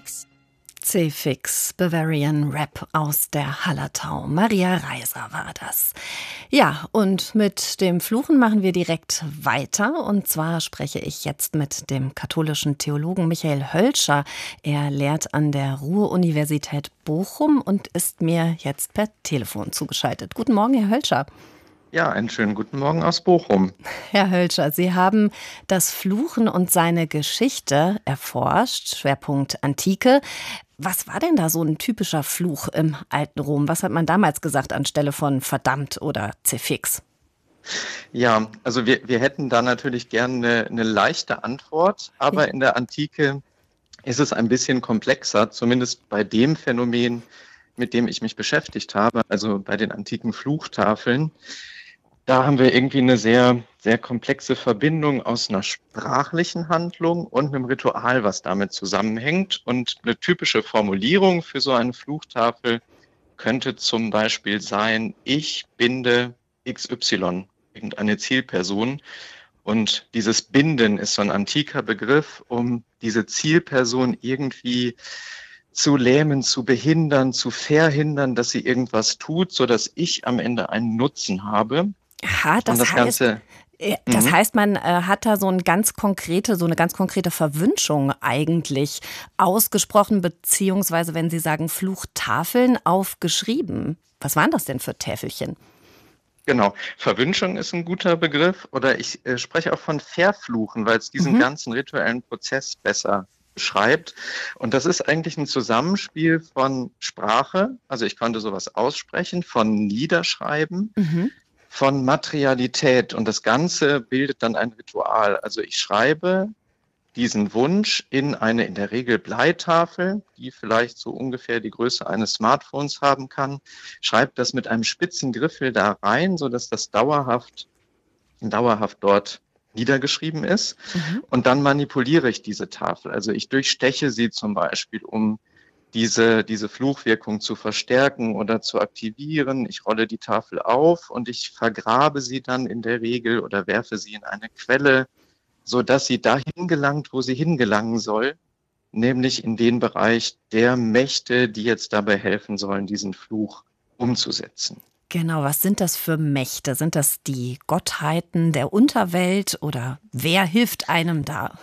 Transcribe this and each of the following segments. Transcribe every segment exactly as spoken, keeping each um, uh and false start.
C-Fix. C-Fix, Bavarian Rap aus der Hallertau. Maria Reiser war das. Ja, und mit dem Fluchen machen wir direkt weiter. Und zwar spreche ich jetzt mit dem katholischen Theologen Michael Hölscher. Er lehrt an der Ruhr-Universität Bochum und ist mir jetzt per Telefon zugeschaltet. Guten Morgen, Herr Hölscher. Ja, einen schönen guten Morgen aus Bochum. Herr Hölscher, Sie haben das Fluchen und seine Geschichte erforscht, Schwerpunkt Antike. Was war denn da so ein typischer Fluch im alten Rom? Was hat man damals gesagt anstelle von verdammt oder C-Fix? Ja, also wir, wir hätten da natürlich gerne eine, eine leichte Antwort, aber in der Antike ist es ein bisschen komplexer, zumindest bei dem Phänomen, mit dem ich mich beschäftigt habe, also bei den antiken Fluchtafeln. Da haben wir irgendwie eine sehr, sehr komplexe Verbindung aus einer sprachlichen Handlung und einem Ritual, was damit zusammenhängt. Und eine typische Formulierung für so eine Fluchtafel könnte zum Beispiel sein: Ich binde X Y, irgendeine Zielperson. Und dieses Binden ist so ein antiker Begriff, um diese Zielperson irgendwie zu lähmen, zu behindern, zu verhindern, dass sie irgendwas tut, sodass ich am Ende einen Nutzen habe. Aha, das, das heißt, Ganze, das mhm. heißt, man äh, hat da so eine ganz konkrete, so eine ganz konkrete Verwünschung eigentlich ausgesprochen, beziehungsweise, wenn Sie sagen Fluchtafeln, aufgeschrieben. Was waren das denn für Täfelchen? Genau, Verwünschung ist ein guter Begriff, oder ich äh, spreche auch von Verfluchen, weil es diesen Mhm. ganzen rituellen Prozess besser beschreibt. Und das ist eigentlich ein Zusammenspiel von Sprache, also ich konnte sowas aussprechen, von Niederschreiben, Mhm. von Materialität, und das Ganze bildet dann ein Ritual. Also ich schreibe diesen Wunsch in eine in der Regel Bleitafel, die vielleicht so ungefähr die Größe eines Smartphones haben kann, schreibe das mit einem spitzen Griffel da rein, sodass das dauerhaft, dauerhaft dort niedergeschrieben ist. Mhm. Und dann manipuliere ich diese Tafel. Also ich durchsteche sie zum Beispiel, um diese, diese Fluchwirkung zu verstärken oder zu aktivieren. Ich rolle die Tafel auf und ich vergrabe sie dann in der Regel oder werfe sie in eine Quelle, sodass sie dahin gelangt, wo sie hingelangen soll, nämlich in den Bereich der Mächte, die jetzt dabei helfen sollen, diesen Fluch umzusetzen. Genau, was sind das für Mächte? Sind das die Gottheiten der Unterwelt oder wer hilft einem da?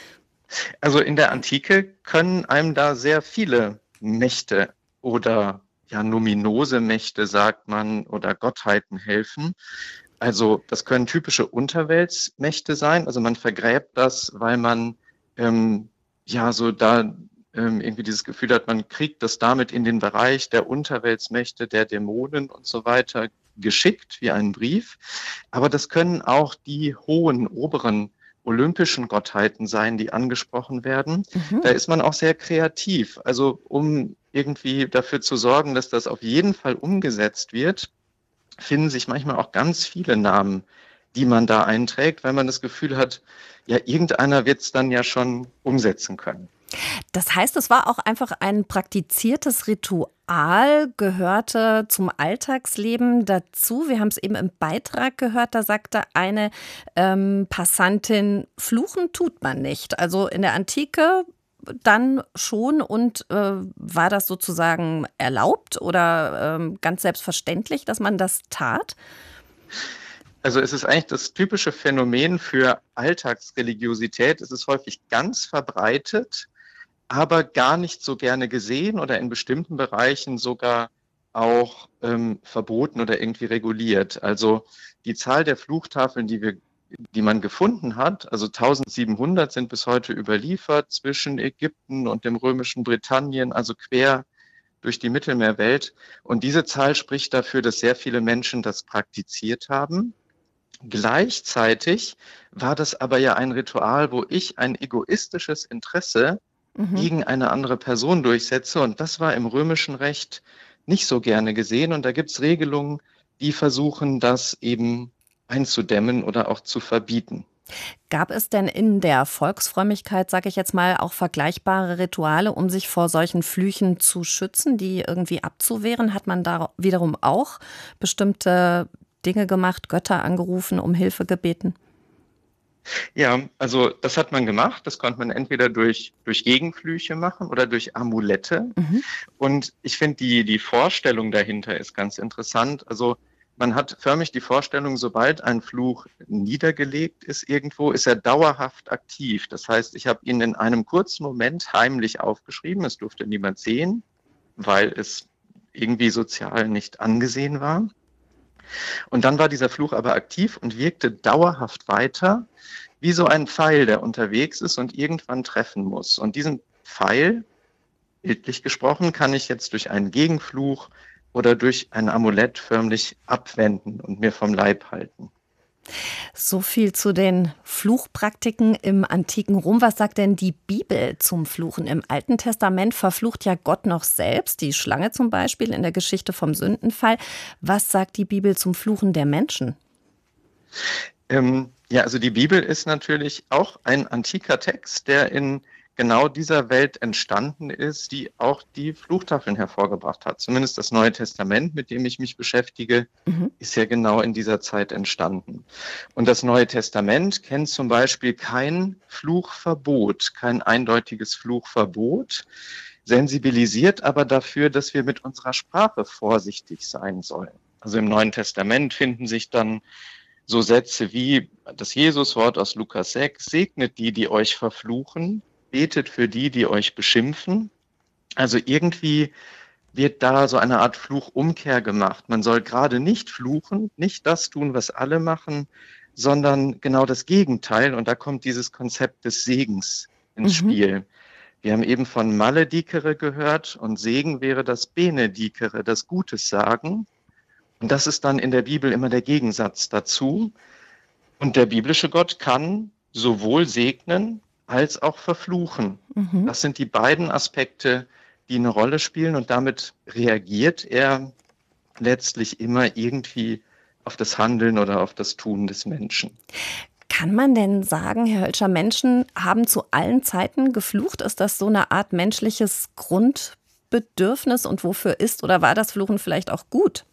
Also in der Antike können einem da sehr viele Mächte oder ja numinose Mächte, sagt man, oder Gottheiten helfen. Also das können typische Unterweltsmächte sein. Also man vergräbt das, weil man ähm, ja so da ähm, irgendwie dieses Gefühl hat, man kriegt das damit in den Bereich der Unterweltsmächte, der Dämonen und so weiter geschickt, wie einen Brief. Aber das können auch die hohen, oberen olympischen Gottheiten sein, die angesprochen werden. Mhm. Da ist man auch sehr kreativ. Also um irgendwie dafür zu sorgen, dass das auf jeden Fall umgesetzt wird, finden sich manchmal auch ganz viele Namen, die man da einträgt, weil man das Gefühl hat, ja, irgendeiner wird es dann ja schon umsetzen können. Das heißt, es war auch einfach ein praktiziertes Ritual, gehörte zum Alltagsleben dazu. Wir haben es eben im Beitrag gehört, da sagte eine ähm, Passantin, fluchen tut man nicht. Also in der Antike dann schon, und äh, war das sozusagen erlaubt oder äh, ganz selbstverständlich, dass man das tat? Also es ist eigentlich das typische Phänomen für Alltagsreligiosität. Es ist häufig ganz verbreitet, aber gar nicht so gerne gesehen oder in bestimmten Bereichen sogar auch ähm, verboten oder irgendwie reguliert. Also die Zahl der Fluchtafeln, die wir, die man gefunden hat, also eintausendsiebenhundert sind bis heute überliefert zwischen Ägypten und dem römischen Britannien, also quer durch die Mittelmeerwelt. Und diese Zahl spricht dafür, dass sehr viele Menschen das praktiziert haben. Gleichzeitig war das aber ja ein Ritual, wo ich ein egoistisches Interesse Mhm. gegen eine andere Person durchsetze. Und das war im römischen Recht nicht so gerne gesehen. Und da gibt es Regelungen, die versuchen, das eben einzudämmen oder auch zu verbieten. Gab es denn in der Volksfrömmigkeit, sage ich jetzt mal, auch vergleichbare Rituale, um sich vor solchen Flüchen zu schützen, die irgendwie abzuwehren? Hat man da wiederum auch bestimmte Dinge gemacht, Götter angerufen, um Hilfe gebeten? Ja, also das hat man gemacht. Das konnte man entweder durch, durch Gegenflüche machen oder durch Amulette. Mhm. Und ich finde, die, die Vorstellung dahinter ist ganz interessant. Also man hat förmlich die Vorstellung, sobald ein Fluch niedergelegt ist irgendwo, ist er dauerhaft aktiv. Das heißt, ich habe ihn in einem kurzen Moment heimlich aufgeschrieben. Es durfte niemand sehen, weil es irgendwie sozial nicht angesehen war. Und dann war dieser Fluch aber aktiv und wirkte dauerhaft weiter, wie so ein Pfeil, der unterwegs ist und irgendwann treffen muss. Und diesen Pfeil, bildlich gesprochen, kann ich jetzt durch einen Gegenfluch oder durch ein Amulett förmlich abwenden und mir vom Leib halten. So viel zu den Fluchpraktiken im antiken Rom. Was sagt denn die Bibel zum Fluchen? Im Alten Testament verflucht ja Gott noch selbst, die Schlange zum Beispiel in der Geschichte vom Sündenfall. Was sagt die Bibel zum Fluchen der Menschen? Ähm, ja, also die Bibel ist natürlich auch ein antiker Text, der in genau dieser Welt entstanden ist, die auch die Fluchtafeln hervorgebracht hat. Zumindest das Neue Testament, mit dem ich mich beschäftige, Mhm. ist ja genau in dieser Zeit entstanden. Und das Neue Testament kennt zum Beispiel kein Fluchverbot, kein eindeutiges Fluchverbot, sensibilisiert aber dafür, dass wir mit unserer Sprache vorsichtig sein sollen. Also im Neuen Testament finden sich dann so Sätze wie das Jesuswort aus Lukas sechs, segnet die, die euch verfluchen, betet für die, die euch beschimpfen. Also irgendwie wird da so eine Art Fluchumkehr gemacht. Man soll gerade nicht fluchen, nicht das tun, was alle machen, sondern genau das Gegenteil. Und da kommt dieses Konzept des Segens ins Mhm. Spiel. Wir haben eben von Maledicere gehört und Segen wäre das Benedicere, das Gutes sagen. Und das ist dann in der Bibel immer der Gegensatz dazu. Und der biblische Gott kann sowohl segnen als auch verfluchen. Mhm. Das sind die beiden Aspekte, die eine Rolle spielen. Und damit reagiert er letztlich immer irgendwie auf das Handeln oder auf das Tun des Menschen. Kann man denn sagen, Herr Hölscher, Menschen haben zu allen Zeiten geflucht? Ist das so eine Art menschliches Grundbedürfnis? Und wofür ist oder war das Fluchen vielleicht auch gut?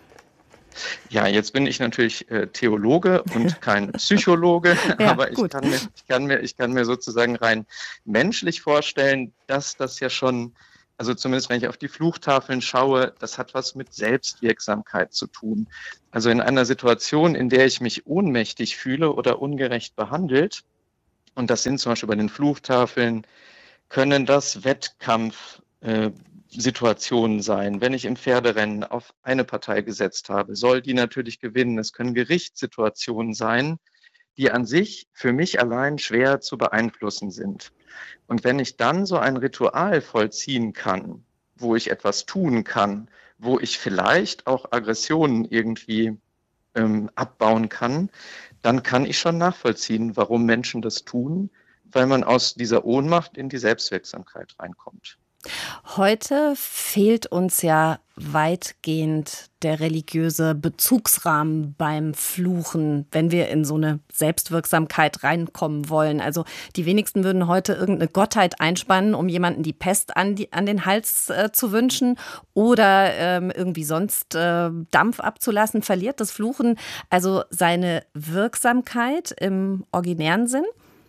Ja, jetzt bin ich natürlich äh, Theologe und kein Psychologe, Ja, aber ich gut. kann mir, ich kann mir, ich kann mir sozusagen rein menschlich vorstellen, dass das ja schon, also zumindest wenn ich auf die Fluchtafeln schaue, das hat was mit Selbstwirksamkeit zu tun. Also in einer Situation, in der ich mich ohnmächtig fühle oder ungerecht behandelt, und das sind zum Beispiel bei den Fluchtafeln, können das Wettkampf äh, Situationen sein. Wenn ich im Pferderennen auf eine Partei gesetzt habe, soll die natürlich gewinnen. Es können Gerichtssituationen sein, die an sich für mich allein schwer zu beeinflussen sind. Und wenn ich dann so ein Ritual vollziehen kann, wo ich etwas tun kann, wo ich vielleicht auch Aggressionen irgendwie ähm, abbauen kann, dann kann ich schon nachvollziehen, warum Menschen das tun, weil man aus dieser Ohnmacht in die Selbstwirksamkeit reinkommt. Heute fehlt uns ja weitgehend der religiöse Bezugsrahmen beim Fluchen, wenn wir in so eine Selbstwirksamkeit reinkommen wollen. Also die wenigsten würden heute irgendeine Gottheit einspannen, um jemanden die Pest an, die, an den Hals äh, zu wünschen oder ähm, irgendwie sonst äh, Dampf abzulassen. Verliert das Fluchen also seine Wirksamkeit im originären Sinn?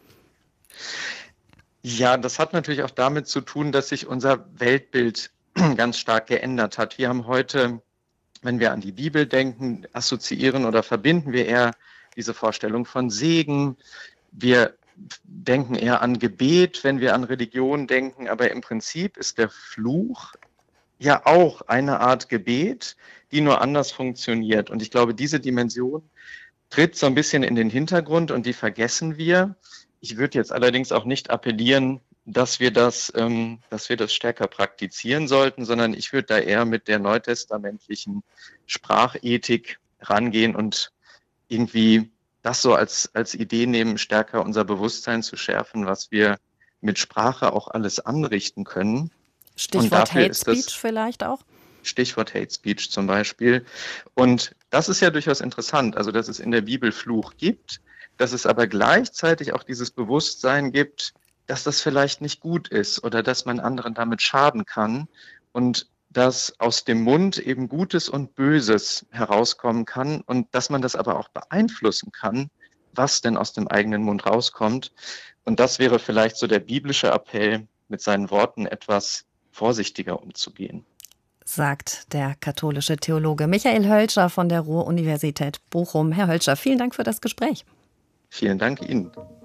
Ja, das hat natürlich auch damit zu tun, dass sich unser Weltbild ganz stark geändert hat. Wir haben heute, wenn wir an die Bibel denken, assoziieren oder verbinden wir eher diese Vorstellung von Segen. Wir denken eher an Gebet, wenn wir an Religion denken. Aber im Prinzip ist der Fluch ja auch eine Art Gebet, die nur anders funktioniert. Und ich glaube, diese Dimension tritt so ein bisschen in den Hintergrund und die vergessen wir. Ich würde jetzt allerdings auch nicht appellieren, dass wir das, ähm, dass wir das stärker praktizieren sollten, sondern ich würde da eher mit der neutestamentlichen Sprachethik rangehen und irgendwie das so als, als Idee nehmen, stärker unser Bewusstsein zu schärfen, was wir mit Sprache auch alles anrichten können. Und Stichwort dafür Hate ist Speech das vielleicht auch? Stichwort Hate Speech zum Beispiel. Und das ist ja durchaus interessant, also dass es in der Bibel Fluch gibt, dass es aber gleichzeitig auch dieses Bewusstsein gibt, dass das vielleicht nicht gut ist oder dass man anderen damit schaden kann und dass aus dem Mund eben Gutes und Böses herauskommen kann und dass man das aber auch beeinflussen kann was denn aus dem eigenen Mund rauskommt. Und das wäre vielleicht so der biblische Appell, mit seinen Worten etwas vorsichtiger umzugehen. Sagt der katholische Theologe Michael Hölscher von der Ruhr-Universität Bochum. Herr Hölscher, vielen Dank für das Gespräch. Vielen Dank Ihnen.